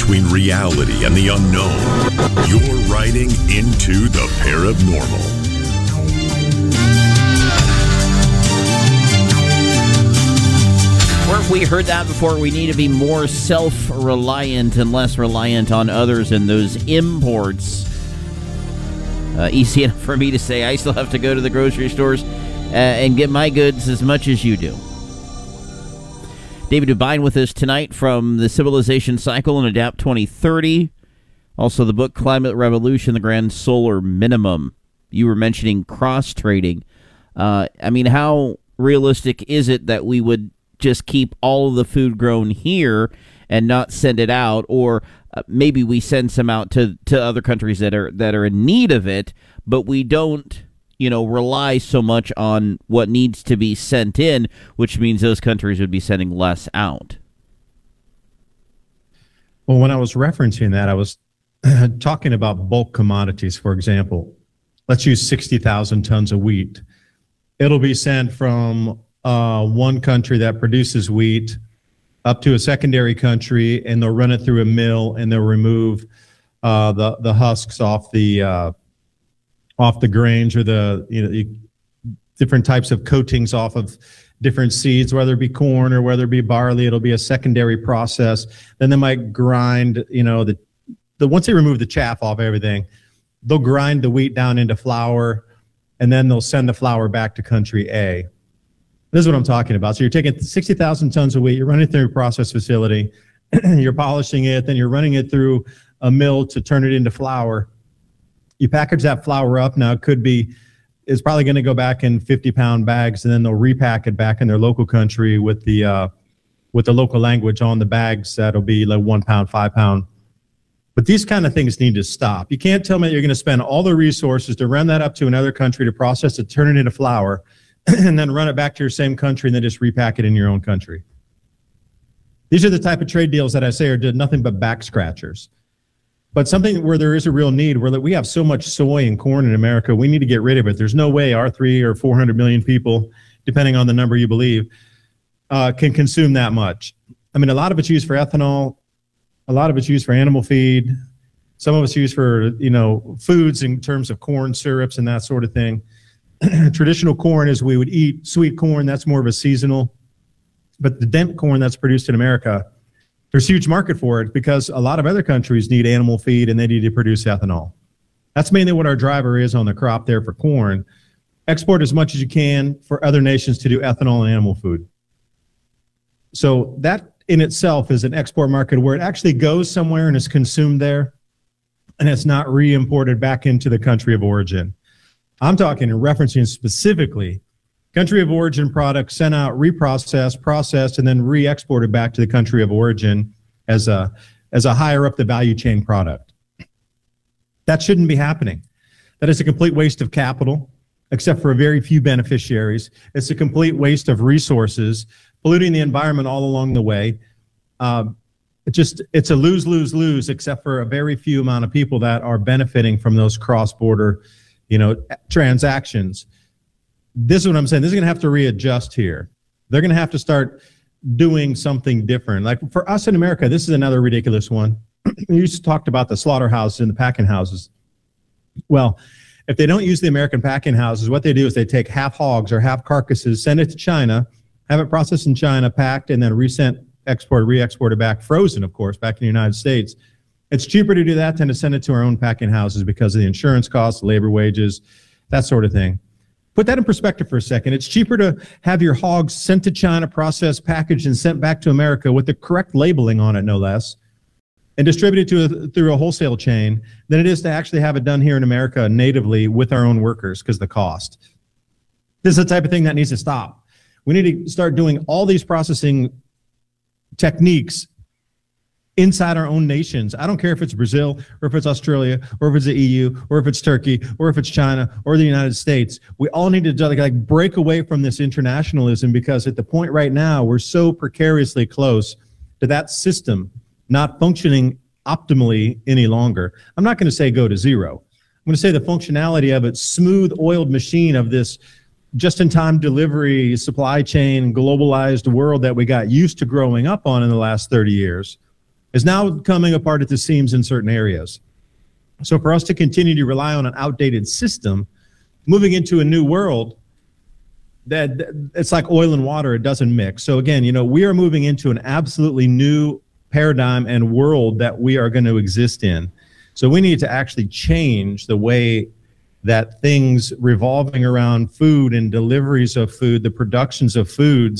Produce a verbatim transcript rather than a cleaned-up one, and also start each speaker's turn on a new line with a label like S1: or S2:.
S1: between reality and the unknown. You're riding into the paranormal.
S2: We heard that before. We need to be more self-reliant and less reliant on others and those imports. Uh, easy enough for me to say. I still have to go to the grocery stores uh, and get my goods as much as you do. David Devine with us tonight from the Civilization Cycle and Adapt twenty thirty. Also the book Climate Revolution, The Grand Solar Minimum. You were mentioning cross-trading. Uh, I mean, how realistic is it that we would just keep all of the food grown here and not send it out, or uh, maybe we send some out to, to other countries that are that are in need of it, but we don't, you know, rely so much on what needs to be sent in, which means those countries would be sending less out.
S3: Well, when I was referencing that, I was talking about bulk commodities. For example, let's use sixty thousand tons of wheat. It'll be sent from Uh, one country that produces wheat up to a secondary country, and they'll run it through a mill, and they'll remove uh, the the husks off the uh, off the grains, or the you know the different types of coatings off of different seeds, whether it be corn or whether it be barley. It'll be a secondary process. Then they might grind, you know, the the once they remove the chaff off everything, they'll grind the wheat down into flour, and then they'll send the flour back to country A. This is what I'm talking about. So you're taking sixty thousand tons of wheat, you're running it through a process facility, you're polishing it, then you're running it through a mill to turn it into flour. You package that flour up. Now it could be, it's probably going to go back in fifty pound bags, and then they'll repack it back in their local country with the uh, with the local language on the bags. That'll be like one pound, five pound. But these kind of things need to stop. You can't tell me that you're going to spend all the resources to run that up to another country to process it, turn it into flour, and then run it back to your same country and then just repack it in your own country. These are the type of trade deals that I say are nothing but back scratchers. But something where there is a real need, where we have so much soy and corn in America, we need to get rid of it. There's no way our three or four hundred million people, depending on the number you believe, uh, can consume that much. I mean, a lot of it's used for ethanol. A lot of it's used for animal feed. Some of it's used for, you know, foods in terms of corn syrups and that sort of thing. Traditional corn is we would eat sweet corn. That's more of a seasonal. But the dent corn that's produced in America, there's a huge market for it because a lot of other countries need animal feed and they need to produce ethanol. That's mainly what our driver is on the crop there for corn. Export as much as you can for other nations to do ethanol and animal food. So that in itself is an export market where it actually goes somewhere and is consumed there, and it's not re-imported back into the country of origin. I'm talking and referencing specifically country of origin products sent out, reprocessed, processed, and then re-exported back to the country of origin as a as a higher up the value chain product. That shouldn't be happening. That is a complete waste of capital, except for a very few beneficiaries. It's a complete waste of resources, polluting the environment all along the way. Um, it just it's a lose, lose, lose, except for a very few amount of people that are benefiting from those cross-border, you know, transactions. This is what I'm saying. This is going to have to readjust here. They're going to have to start doing something different. Like for us in America, this is another ridiculous one. You just talked about the slaughterhouses and the packing houses. Well, if they don't use the American packing houses, what they do is they take half hogs or half carcasses, send it to China, have it processed in China, packed, and then resent, exported, re-exported back, frozen, of course, back in the United States. It's cheaper to do that than to send it to our own packing houses because of the insurance costs, labor wages, that sort of thing. Put that in perspective for a second. It's cheaper to have your hogs sent to China, processed, packaged, and sent back to America with the correct labeling on it, no less, and distributed to a, through a wholesale chain than it is to actually have it done here in America natively with our own workers because of the cost. This is the type of thing that needs to stop. We need to start doing all these processing techniques inside our own nations. I don't care if it's Brazil or if it's Australia or if it's the E U or if it's Turkey or if it's China or the United States. We all need to like, like break away from this internationalism because at the point right now, we're so precariously close to that system not functioning optimally any longer. I'm not going to say go to zero. I'm going to say the functionality of it, smooth oiled machine of this just-in-time delivery, supply chain, globalized world that we got used to growing up on in the last thirty years. is now coming apart at the seams in certain areas. So for us to continue to rely on an outdated system, moving into a new world, that it's like oil and water, it doesn't mix. So again, you know, we are moving into an absolutely new paradigm and world that we are going to exist in. So we need to actually change the way that things revolving around food and deliveries of food, the productions of foods,